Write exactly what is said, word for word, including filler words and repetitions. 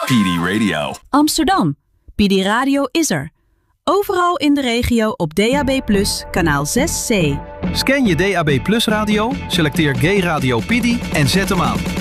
D Radio. Amsterdam. P D Radio is er. Overal in de regio op D A B plus, kanaal zes C. Scan je D A B plus radio, selecteer Gay Radio P D en zet hem aan.